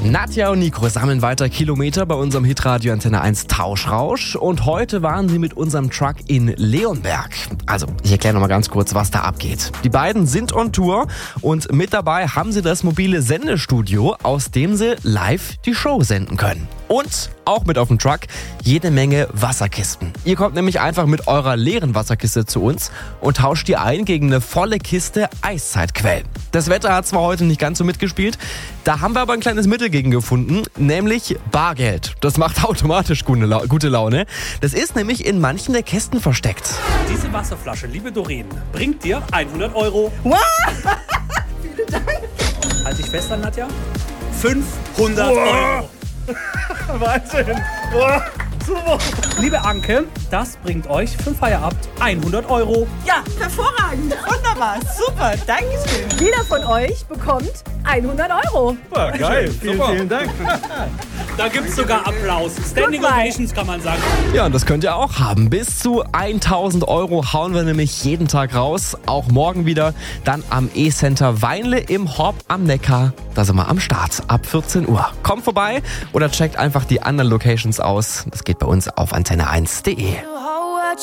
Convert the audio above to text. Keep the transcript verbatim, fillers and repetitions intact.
Nadja und Nico sammeln weiter Kilometer bei unserem Hitradio Antenne eins Tauschrausch und heute waren sie mit unserem Truck in Leonberg. Also, ich erkläre nochmal ganz kurz, was da abgeht. Die beiden sind on Tour und mit dabei haben sie das mobile Sendestudio, aus dem sie live die Show senden können. Und auch mit auf dem Truck jede Menge Wasserkisten. Ihr kommt nämlich einfach mit eurer leeren Wasserkiste zu uns und tauscht die ein gegen eine volle Kiste Eiszeitquell. Das Wetter hat zwar heute nicht ganz so mitgespielt, da haben wir aber ein kleines Mittel gegen gefunden, nämlich Bargeld. Das macht automatisch gute, La- gute Laune. Das ist nämlich in manchen der Kästen versteckt. Diese Wasserflasche, liebe Doreen, bringt dir hundert Euro. Wow! Vielen Dank. Halt dich fest an, Nadja. fünfhundert Euro. Wahnsinn. Boah, super. Liebe Anke, das bringt euch für Feierabend hundert Euro. Ja, hervorragend. Wunderbar. Super. Dankeschön. Jeder von euch bekommt hundert Euro. Super, geil. Vielen, Super. vielen Dank. Da gibt's sogar Applaus. Standing Goodbye. Ovations kann man sagen. Ja, und das könnt ihr auch haben. Bis zu tausend Euro hauen wir nämlich jeden Tag raus. Auch morgen wieder. Dann am E-Center Weinle im Horb am Neckar. Da sind wir am Start ab vierzehn Uhr. Kommt vorbei oder checkt einfach die anderen Locations aus. Das geht bei uns auf antenne eins punkt de.